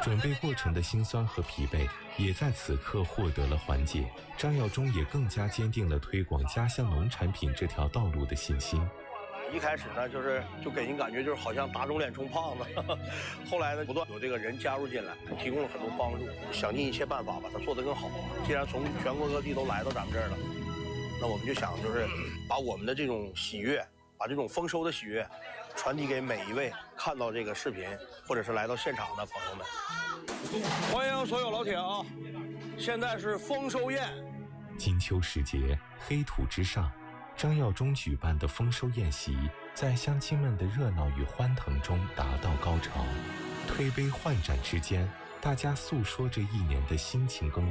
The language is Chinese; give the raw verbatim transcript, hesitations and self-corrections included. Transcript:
准备过程的辛酸和疲惫也在此刻获得了缓解。张耀忠也更加坚定了推广家乡农产品这条道路的信心。 一开始呢，就是就给人感觉就是好像打肿脸充胖子，呵呵后来呢，不断有这个人加入进来，提供了很多帮助，想尽一切办法把它做得更好。既然从全国各地都来到咱们这儿了，那我们就想就是把我们的这种喜悦，把这种丰收的喜悦传递给每一位看到这个视频或者是来到现场的朋友们。欢迎所有老铁啊！现在是丰收宴。 金秋时节，黑土之上，张耀忠举办的丰收宴席，在乡亲们的热闹与欢腾中达到高潮。推杯换盏之间，大家诉说着一年的辛勤耕